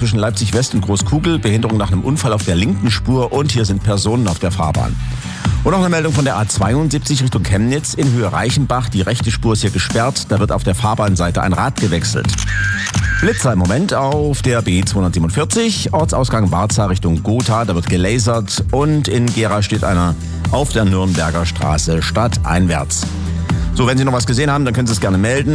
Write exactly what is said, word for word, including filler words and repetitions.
zwischen Leipzig West und Großkugel. Behinderung nach einem Unfall auf der linken Spur und hier sind Personen auf der Fahrbahn. Und noch eine Meldung von der A zweiundsiebzig Richtung Chemnitz in Höhe Reichenbach. Die rechte Spur ist hier gesperrt. Da wird auf der Fahrbahnseite ein Rad gewechselt. Blitzer im Moment auf der B zweihundertsiebenundvierzig, Ortsausgang Warza Richtung Gotha, da wird gelasert und in Gera steht einer auf der Nürnberger Straße stadteinwärts. So, wenn Sie noch was gesehen haben, dann können Sie es gerne melden.